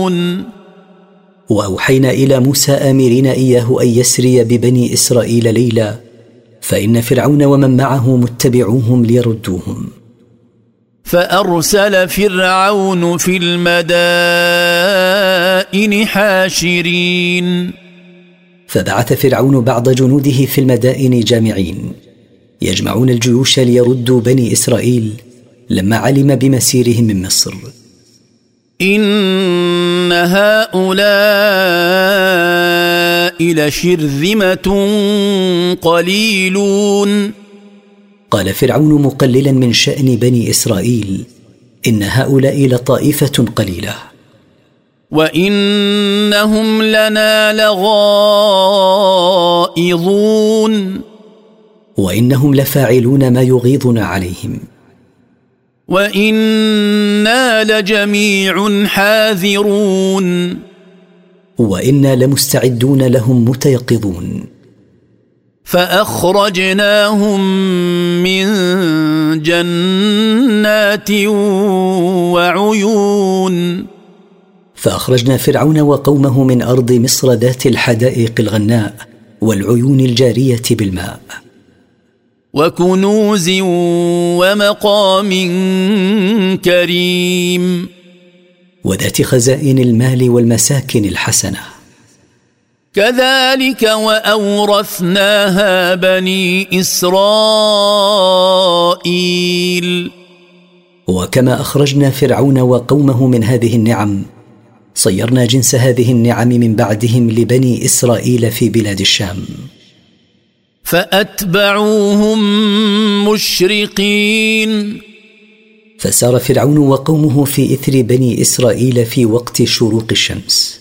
وأوحينا إلى موسى آمرين إياه أن يسري ببني إسرائيل ليلا، فإن فرعون ومن معه متبعوهم ليردوهم. فأرسل فرعون في المدائن حاشرين، فبعث فرعون بعض جنوده في المدائن جامعين، يجمعون الجيوش ليردوا بني إسرائيل لما علم بمسيرهم من مصر. إن هؤلاء لشرذمة قليلون. قال فرعون مقللا من شأن بني إسرائيل: إن هؤلاء لطائفة قليلة، وإنهم لنا لغائظون، وإنهم لفاعلون ما يغيظنا عليهم، وإنا لجميع حاذرون، وإنا لمستعدون لهم متيقظون. فأخرجناهم من جنات وعيون. فأخرجنا فرعون وقومه من أرض مصر ذات الحدائق الغناء والعيون الجارية بالماء، وكنوز ومقام كريم، وذات خزائن المال والمساكن الحسنة. كذلك وأورثناها بني إسرائيل. وكما أخرجنا فرعون وقومه من هذه النعم، صيرنا جنس هذه النعم من بعدهم لبني إسرائيل في بلاد الشام. فأتبعوهم مشرقين، فسار فرعون وقومه في إثر بني إسرائيل في وقت شروق الشمس.